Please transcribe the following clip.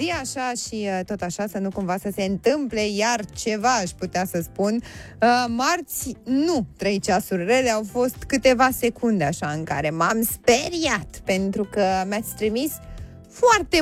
zi așa și tot așa, să nu cumva să se întâmple iar ceva, aș putea să spun. Marți, nu 3 ceasuri rele, au fost câteva secunde așa în care m-am speriat, pentru că mi-ați trimis foarte